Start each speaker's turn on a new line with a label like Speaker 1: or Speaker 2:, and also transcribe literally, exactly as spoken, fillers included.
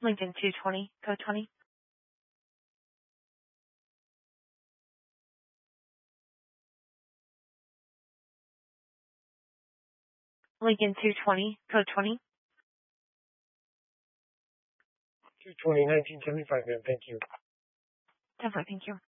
Speaker 1: Lincoln two twenty, code twenty. Lincoln two twenty, code twenty.
Speaker 2: two twenty, nineteen seventy-five, ma'am. Thank you.
Speaker 1: Definitely, thank you.